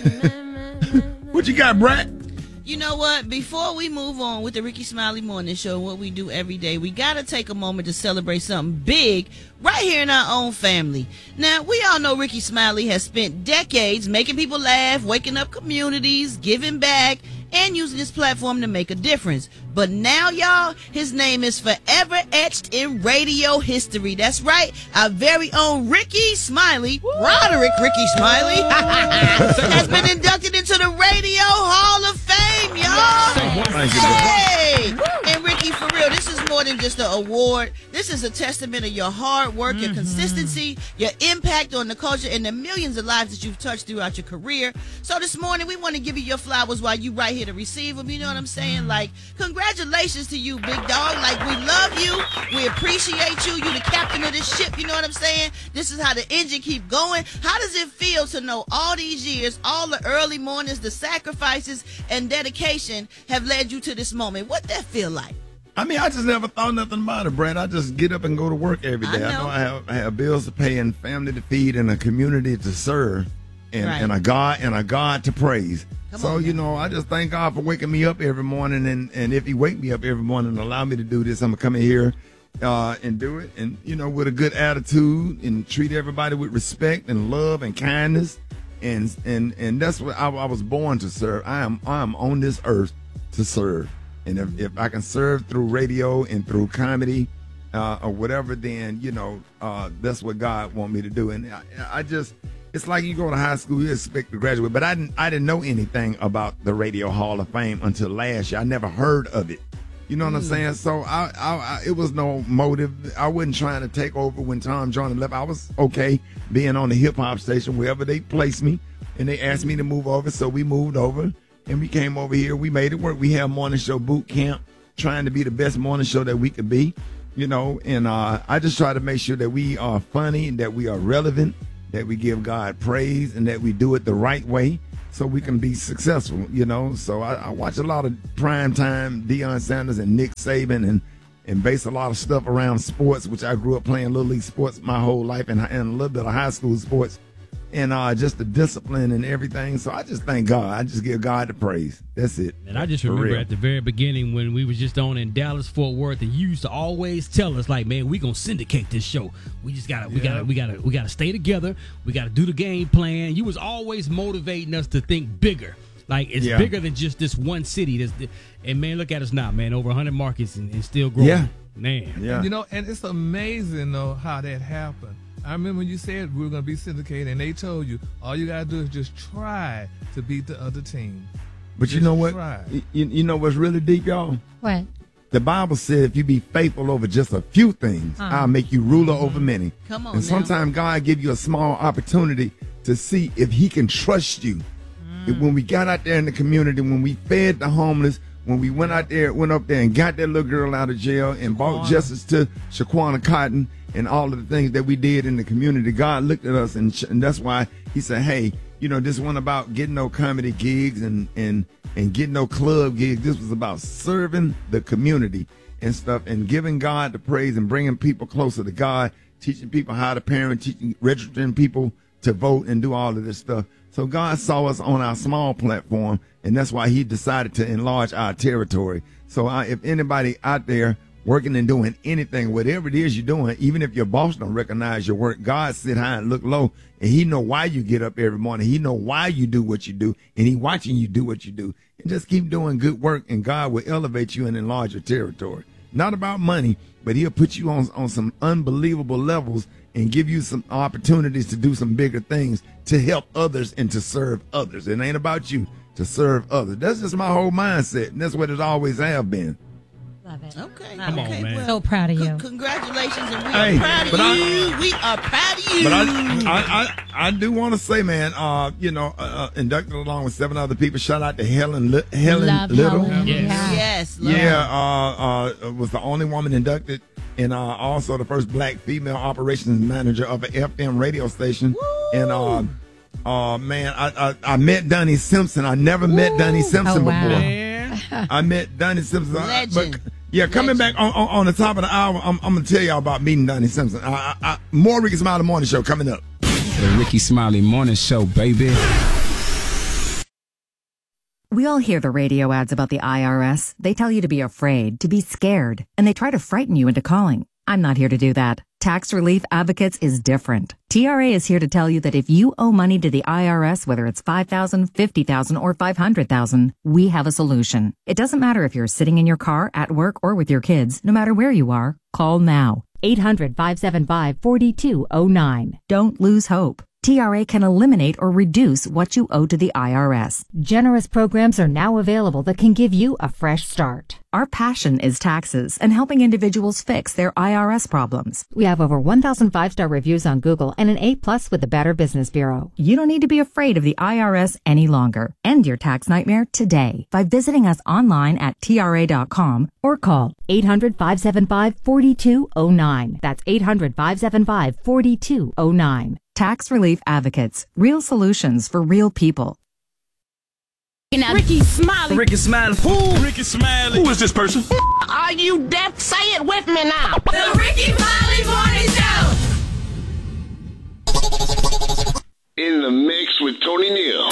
What you got, Brett? You know what? Before we move on with the Ricky Smiley Morning Show, what we do every day, we got to take a moment to celebrate something big right here in our own family. Now, we all know Ricky Smiley has spent decades making people laugh, waking up communities, giving back, and using his platform to make a difference. But now, y'all, his name is forever etched in radio history. That's right, our very own Ricky Smiley, Roderick Ricky Smiley, has been inducted into the Radio Hall of Fame, y'all. Hey! And Ricky, for real, this is more than just an award. This is a testament of your hard work, your consistency, your impact on the culture, and the millions of lives that you've touched throughout your career. So this morning, we want to give you your flowers while you right here to receive them. You know what I'm saying? Like, congratulations to you, big dog. Like, we love you. We appreciate you. You the captain of this ship. You know what I'm saying? This is how the engine keep going. How does it feel to know all these years, all the early mornings, the sacrifices and dedication have led you to this moment? What that feel like? I mean, I just never thought nothing about it, Brad. I just get up and go to work every day. I know I have bills to pay and family to feed and a community to serve and a God to praise. You know, I just thank God for waking me up every morning. And if he wake me up every morning and allow me to do this, I'm going to come in here and do it. And, you know, with a good attitude and treat everybody with respect and love and kindness. And that's what I was born to serve. I am on this earth to serve. And if I can serve through radio and through comedy or whatever, then, you know, that's what God want me to do. And I just, it's like you go to high school, you expect to graduate. But I didn't know anything about the Radio Hall of Fame until last year. I never heard of it. You know what I'm saying? So it was no motive. I wasn't trying to take over when Tom Joyner left. I was okay being on the hip hop station wherever they placed me. And they asked me to move over, so we moved over. And we came over here. We made it work. We had morning show boot camp, trying to be the best morning show that we could be, you know. And I just try to make sure that we are funny and that we are relevant, that we give God praise, and that we do it the right way so we can be successful, you know. So I watch a lot of primetime Deion Sanders and Nick Saban and base a lot of stuff around sports, which I grew up playing Little League sports my whole life and a little bit of high school sports. And just the discipline and everything. So I just thank God. I just give God the praise. That's it. And I just remember at the very beginning when we was just on in Dallas, Fort Worth, and you used to always tell us, like, man, we gonna syndicate this show. We just gotta, we gotta stay together. We gotta do the game plan. You was always motivating us to think bigger. Like, it's bigger than just this one city. And man, look at us now, man. Over 100 markets and still growing. Yeah. Man. Yeah. You know, and it's amazing though how that happened. I remember when you said we were going to be syndicated, and they told you all you got to do is just try to beat the other team. But just you know what? You know what's really deep, y'all? What? The Bible said if you be faithful over just a few things, I'll make you ruler over many. Come on. And sometimes God give you a small opportunity to see if he can trust you. When we got out there in the community, when we fed the homeless, when we went up there and got that little girl out of jail and brought justice to Shaquana Cotton, and all of the things that we did in the community, God looked at us, and that's why he said, hey, you know, this wasn't about getting no comedy gigs and getting no club gigs. This was about serving the community and stuff and giving God the praise and bringing people closer to God, teaching people how to parent, registering people to vote and do all of this stuff. So God saw us on our small platform, and that's why he decided to enlarge our territory. So if anybody out there working and doing anything, whatever it is you're doing, even if your boss don't recognize your work, God sit high and look low, and he know why you get up every morning. He know why you do what you do, and he watching you do what you do. And just keep doing good work, and God will elevate you and enlarge your territory. Not about money, but he'll put you on some unbelievable levels and give you some opportunities to do some bigger things to help others and to serve others. It ain't about you, to serve others. That's just my whole mindset, and that's what it always have been. Love it. Okay. Come on, man. So proud of you. Congratulations, and we are proud of you. We are proud of you. But I do want to say, man, inducted along with 7 other people. Shout out to Helen Little. Helen. Yes. Was the only woman inducted, and also the first black female operations manager of an FM radio station. Woo! And man, I met Donnie Simpson. I never met Donnie Simpson before. Man. I met Donnie Simpson. Legend. Coming back on the top of the hour, I'm going to tell y'all about meeting Donnie Simpson. More Ricky Smiley Morning Show coming up. The Ricky Smiley Morning Show, baby. We all hear the radio ads about the IRS. They tell you to be afraid, to be scared, and they try to frighten you into calling. I'm not here to do that. Tax Relief Advocates is different. TRA is here to tell you that if you owe money to the IRS, whether it's $5,000, $50,000, or $500,000, we have a solution. It doesn't matter if you're sitting in your car, at work, or with your kids. No matter where you are, call now. 800-575-4209. Don't lose hope. TRA can eliminate or reduce what you owe to the IRS. Generous programs are now available that can give you a fresh start. Our passion is taxes and helping individuals fix their IRS problems. We have over 1,000 5-star reviews on Google and an A+ with the Better Business Bureau. You don't need to be afraid of the IRS any longer. End your tax nightmare today by visiting us online at TRA.com or call 800-575-4209. That's 800-575-4209. Tax Relief Advocates. Real solutions for real people. Ricky Smiley. Ricky Smiley. Who? Ricky Smiley. Who is this person? Are you deaf? Say it with me now. The Ricky Smiley Morning Show. In the mix with Tony Neal.